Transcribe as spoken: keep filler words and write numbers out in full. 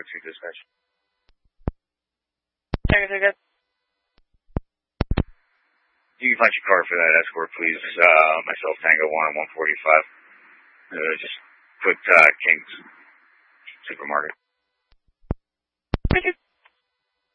two dispatch. Checkers are good. You can punch your car for that escort, please. Uh, myself, Tango one and one forty-five. Uh, just put uh, King's Supermarket. Richard.